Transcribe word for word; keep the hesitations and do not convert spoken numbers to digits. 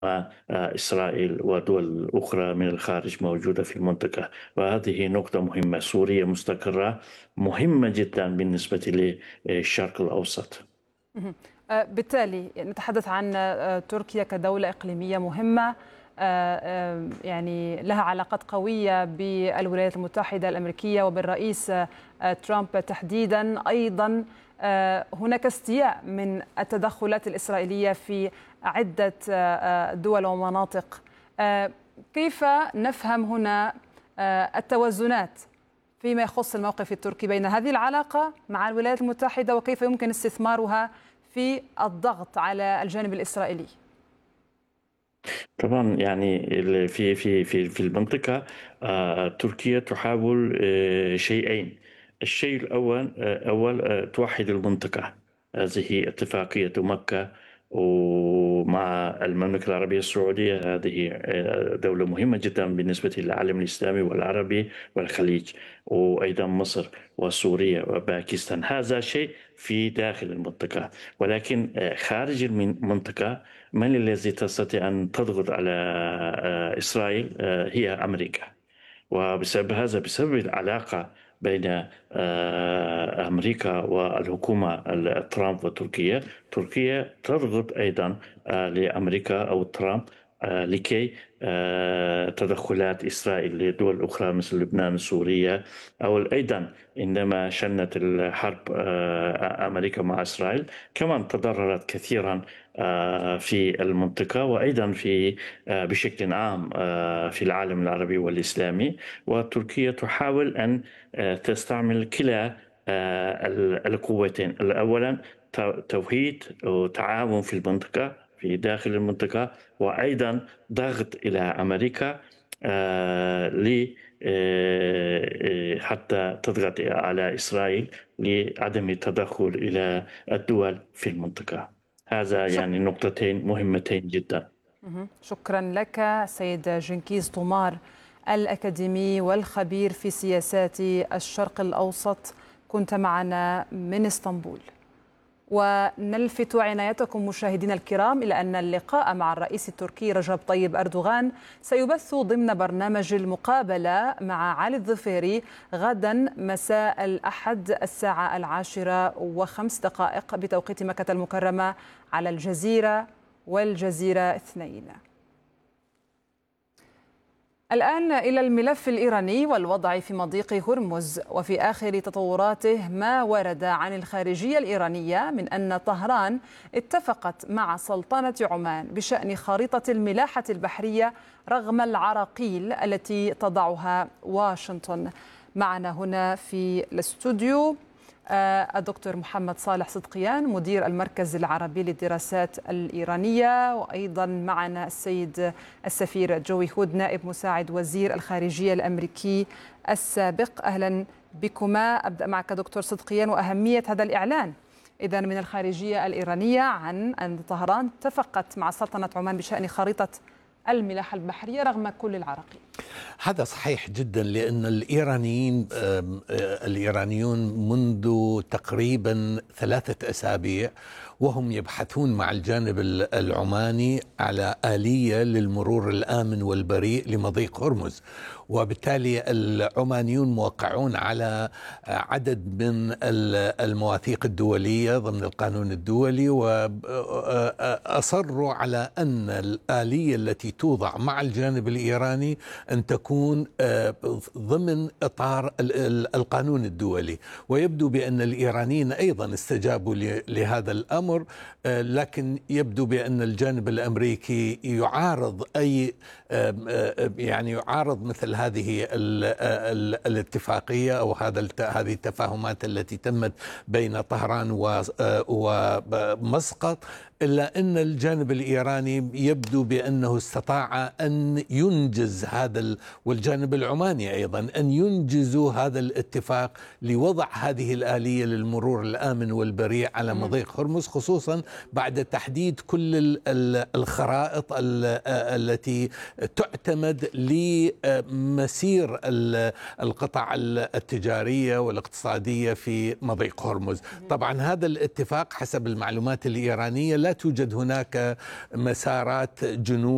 إسرائيل ودول أخرى من الخارج موجودة في المنطقة. وهذه نقطة مهمة. سوريا مستقرة مهمة جدا بالنسبة للشرق الأوسط. مهم. آه، بالتالي نتحدث عن آه، تركيا كدولة إقليمية مهمة، آه، آه، يعني لها علاقات قوية بالولايات المتحدة الأمريكية وبالرئيس آه، ترامب تحديدا. أيضا آه، هناك استياء من التدخلات الإسرائيلية في عدة آه، آه، دول ومناطق. آه، كيف نفهم هنا آه، التوازنات فيما يخص الموقف التركي بين هذه العلاقة مع الولايات المتحدة، وكيف يمكن استثمارها في الضغط على الجانب الإسرائيلي؟ طبعا يعني ال- في في في في المنطقة، آه، تركيا تحاول آه، شيئين. الشيء الأول آه، أول آه، توحد المنطقة. هذه اتفاقية مكة ومع المملكة العربية السعودية. هذه آه، دولة مهمة جدا بالنسبة للعالم الإسلامي والعربي والخليج، وأيضا مصر وسوريا وباكستان. هذا شيء في داخل المنطقة، ولكن آه، خارج المنطقة من الذي تستطيع أن تضغط على آه، إسرائيل؟ آه، هي أمريكا. وبسبب هذا، بسبب العلاقة بين آه، أمريكا والحكومة ال- ترامب وتركيا، تركيا تضغط أيضا آه، لأمريكا أو ترامب آه، لكي آه، تدخلات إسرائيل لدول أخرى مثل لبنان سوريا. أو أيضا عندما شنت الحرب آه، أمريكا مع إسرائيل، كمان تضررت كثيرا آه، في المنطقة، وأيضا في آه، بشكل عام آه، في العالم العربي والإسلامي. وتركيا تحاول أن آه، تستعمل كلا آه، ال- القوتين. أولا تو- توحيد وتعاون في المنطقة، في داخل المنطقة، وأيضا ضغط إلى أمريكا آه، ل آه، آه، حتى تضغط على إسرائيل لعدم التدخل إلى الدول في المنطقة. هذا شك... يعني نقطتين مهمتين جدا. مهم. شكرا لك سيد جنكيز طومار، الأكاديمي والخبير في سياسات الشرق الأوسط، كنت معنا من اسطنبول. ونلفت عنايتكم مشاهدينا الكرام إلى أن اللقاء مع الرئيس التركي رجب طيب أردوغان سيبث ضمن برنامج المقابلة مع علي الظفيري غدا مساء الأحد الساعة العاشرة وخمس دقائق بتوقيت مكة المكرمة على الجزيرة والجزيرة اثنين. الآن إلى الملف الإيراني والوضع في مضيق هرمز، وفي آخر تطوراته ما ورد عن الخارجية الإيرانية من أن طهران اتفقت مع سلطنة عمان بشأن خريطة الملاحة البحرية رغم العراقيل التي تضعها واشنطن. معنا هنا في الاستوديو آه، الدكتور محمد صالح صدقيان، مدير المركز العربي للدراسات الإيرانية، وأيضا معنا السيد السفير جوي هود، نائب مساعد وزير الخارجية الأمريكي السابق. أهلا بكما. أبدأ معك دكتور صدقيان، وأهمية هذا الإعلان إذن من الخارجية الإيرانية عن أن طهران اتفقت مع سلطنة عمان بشأن خريطة الملاحة البحرية رغم كل العراقيل. هذا صحيح جدا، لأن الإيرانيين الإيرانيون منذ تقريبا ثلاثة أسابيع وهم يبحثون مع الجانب العماني على آلية للمرور الآمن والبريء لمضيق هرمز، وبالتالي العمانيون موقعون على عدد من المواثيق الدولية ضمن القانون الدولي، وأصروا على أن الآلية التي توضع مع الجانب الإيراني أن تكون ضمن إطار القانون الدولي. ويبدو بأن الإيرانيين أيضا استجابوا لهذا الأمر، لكن يبدو بأن الجانب الأمريكي يعارض أي يعني يعارض مثل هذه الاتفاقية أو هذا هذه التفاهمات التي تمت بين طهران ومسقط، إلا أن الجانب الإيراني يبدو بأنه استطاع أن ينجز هذا، والجانب العماني أيضا أن ينجزوا هذا الاتفاق لوضع هذه الآلية للمرور الآمن والبريء على مضيق هرمز، خصوصا بعد تحديد كل الخرائط التي تعتمد لمسير القطع التجارية والاقتصادية في مضيق هرمز. طبعا هذا الاتفاق حسب المعلومات الإيرانية لا توجد هناك مسارات جنوب